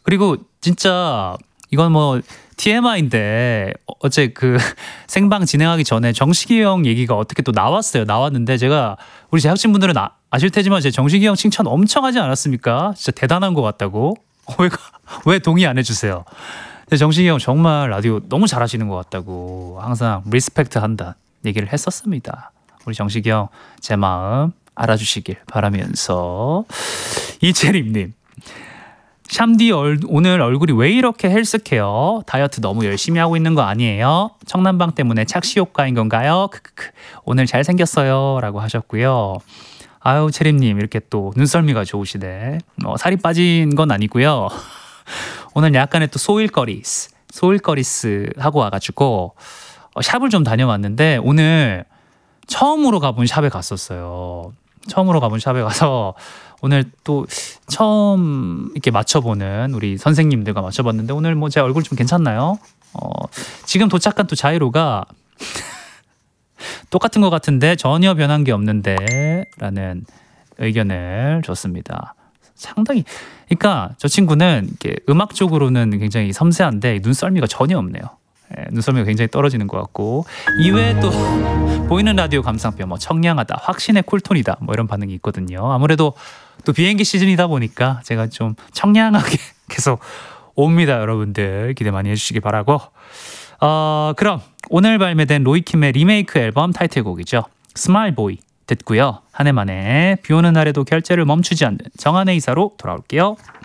그리고 진짜 이건 뭐 TMI인데 어제 그 생방 진행하기 전에 정식이 형 얘기가 어떻게 또 나왔는데 제가 우리 제작진분들은 아실 테지만 제 정식이 형 칭찬 엄청 하지 않았습니까? 진짜 대단한 것 같다고. 왜 동의 안 해주세요? 정식이 형 정말 라디오 너무 잘하시는 것 같다고 항상 리스펙트 한다 얘기를 했었습니다. 우리 정식이 형 제 마음 알아주시길 바라면서 이채림님, 샴디 오늘 얼굴이 왜 이렇게 헬스케요? 다이어트 너무 열심히 하고 있는 거 아니에요? 청남방 때문에 착시 효과인 건가요? 오늘 잘생겼어요 라고 하셨고요. 아유 채림님 이렇게 또 눈썰미가 좋으시네. 살이 빠진 건 아니고요. 오늘 약간의 또 소일거리스 하고 와가지고 샵을 좀 다녀왔는데 오늘 처음으로 가본 샵에 갔었어요. 처음으로 가본 샵에 가서 오늘 또 처음 이렇게 맞춰보는 우리 선생님들과 맞춰봤는데 오늘 뭐 제 얼굴 좀 괜찮나요? 지금 도착한 또 자이로가 똑같은 것 같은데 전혀 변한 게 없는데 라는 의견을 줬습니다. 상당히 그러니까 저 친구는 이렇게 음악적으로는 굉장히 섬세한데 눈썰미가 전혀 없네요. 눈썰미가 굉장히 떨어지는 것 같고 이외에 또 보이는 라디오 감상표 뭐 청량하다, 확신의 쿨톤이다 뭐 이런 반응이 있거든요. 아무래도 또 비행기 시즌이다 보니까 제가 좀 청량하게 계속 옵니다. 여러분들 기대 많이 해주시기 바라고 그럼 오늘 발매된 로이킴의 리메이크 앨범 타이틀곡이죠. 스마일보이 듣고요. 한 해만에 비 오는 날에도 결제를 멈추지 않는 정한의 이사로 돌아올게요.